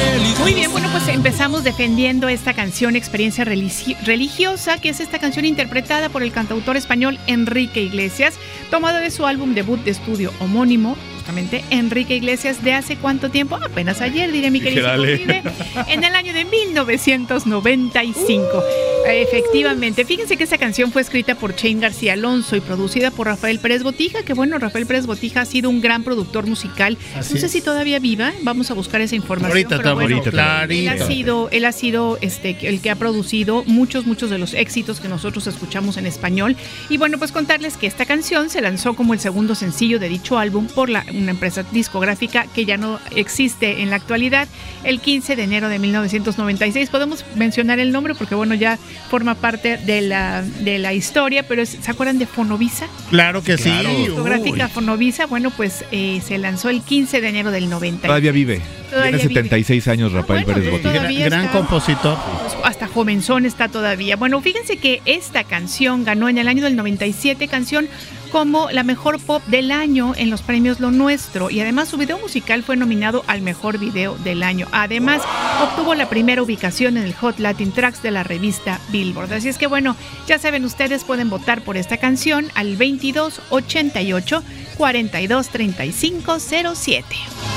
Muy bien, bueno, pues empezamos defendiendo esta canción Experiencia Religiosa, que es esta canción interpretada por el cantautor español Enrique Iglesias, tomado de su álbum debut de estudio homónimo, justamente Enrique Iglesias, ¿de hace cuánto tiempo? Apenas ayer, diré mi querido Vive, en el año de 1995. Efectivamente, fíjense que esta canción fue escrita por Chain García Alonso y producida por Rafael Pérez Botija, que bueno, Rafael Pérez Botija ha sido un gran productor musical. No sé si todavía viva, vamos a buscar esa información. Ahorita, pero bueno, clarito. Él ha sido el que ha producido muchos de los éxitos que nosotros escuchamos en español. Y bueno, pues contarles que esta canción se lanzó como el segundo sencillo de dicho álbum por una empresa discográfica que ya no existe en la actualidad, el 15 de enero de 1996. Podemos mencionar el nombre porque bueno, ya forma parte de la historia, pero ¿se acuerdan de Fonovisa? Claro que sí. La discográfica Fonovisa, bueno, pues se lanzó el 15 de enero del 96. Todavía vive. Tiene 76 años Rafael Pérez Botija. Gran compositor. Hasta jovenzón está todavía. Bueno, fíjense que esta canción ganó en el año del 97 canción como la mejor pop del año en los premios Lo Nuestro, y además su video musical fue nominado al mejor video del año. Además, obtuvo la primera ubicación en el Hot Latin Tracks de la revista Billboard. Así es que bueno, ya saben, ustedes pueden votar por esta canción al 2288 423507.